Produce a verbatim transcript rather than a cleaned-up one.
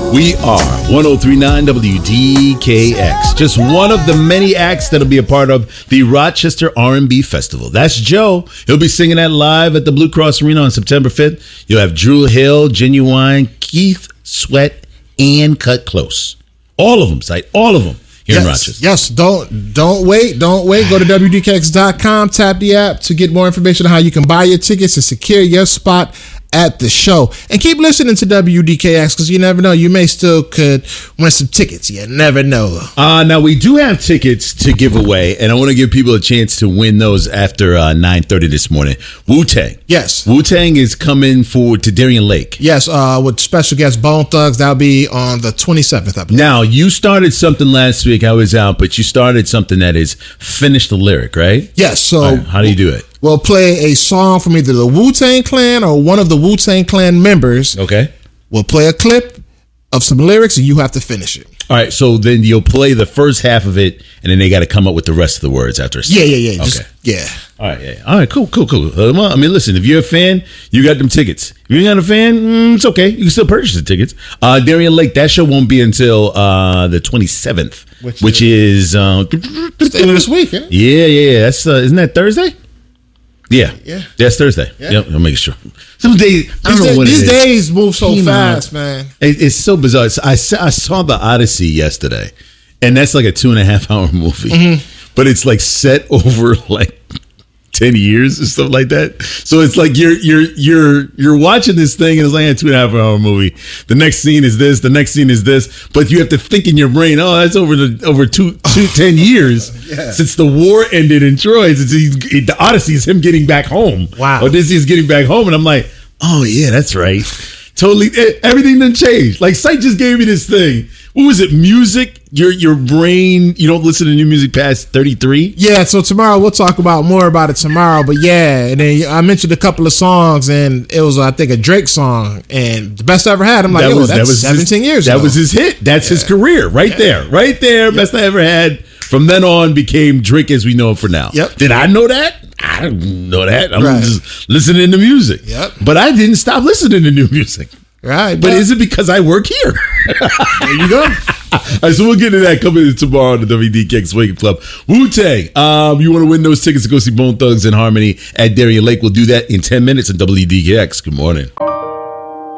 We are one oh three point nine W D K X. Just one of the many acts that'll be a part of the Rochester R and B Festival. That's Joe. He'll be singing that live at the Blue Cross Arena on September fifth. You'll have Drew Hill, Genuine, Keith Sweat, and Cut Close. All of them, site. All of them here yes, in Rochester. Yes, don't don't wait. Don't wait. Go to W D K X dot com, tap the app to get more information on how you can buy your tickets and secure your spot at the show. And keep listening to W D K X because you never know. You may still could win some tickets. You never know. Uh, now, we do have tickets to give away, and I want to give people a chance to win those after uh, nine thirty this morning. Wu-Tang. Yes. Wu-Tang is coming forward to Darien Lake. Yes, uh, with special guest Bone Thugs. That'll be on the twenty-seventh, I believe. Now, you started something last week. I was out, but you started something that is finish the lyric, right? Yes. So All right, how do you do it? We'll play a song from either the Wu-Tang Clan or one of the Wu-Tang Clan members. Okay. We'll play a clip of some lyrics and you have to finish it. All right, so then you'll play the first half of it, and then they got to come up with the rest of the words after. Yeah, yeah, yeah. Okay. Just, yeah. All right, yeah. All right, cool, cool, cool. Uh, well, I mean, listen, if you're a fan, you got them tickets. If you're not a fan, mm, it's okay. You can still purchase the tickets. Uh, Darien Lake, that show won't be until uh, the twenty-seventh, which, which is... Uh, it's the end of this week, isn't it? Yeah, yeah, yeah. That's, uh, isn't that Thursday? Yeah. Yeah. That's Thursday. Yeah. Yep, I'll make sure. Some days, I don't these know days, what these it is. days move so You know, fast, man. It, it's so bizarre. It's- I, sa- I saw the Odyssey yesterday, and that's like a two and a half hour movie, mm-hmm. but it's like set over like ten years or stuff like that. So it's like you're you're you're you're watching this thing, and it's like a two and a half hour movie. The next scene is this. The next scene is this. But you have to think in your brain, oh, that's over the over two two ten years Yeah. since the war ended in Troy. It's, he's, the Odyssey is him getting back home. Wow. Odyssey is getting back home, and I'm like, oh yeah, that's right. Totally, everything done changed. Like, Sight just gave me this thing. What was it? Music? Your your brain, you don't listen to new music past thirty-three? Yeah, so tomorrow we'll talk about more about it tomorrow. But yeah, and then I mentioned a couple of songs, and it was, I think, a Drake song. And the best I ever had, I'm like, That yo, was- that's that was seventeen his, years That ago. was his hit. That's his career right there. Right there. Best I ever had. From then on became Drake as we know it for now. Yep. Did I know that? I didn't know that. I'm Right. just listening to music. Yep. But I didn't stop listening to new music. Right. But is it because I work here? There you go. All right, so we'll get into that coming in tomorrow on the W D K X Wake Up Club. Wu-Tang, um, you want to win those tickets to go see Bone Thugs and Harmony at Darien Lake? We'll do that in ten minutes on W D K X. Good morning.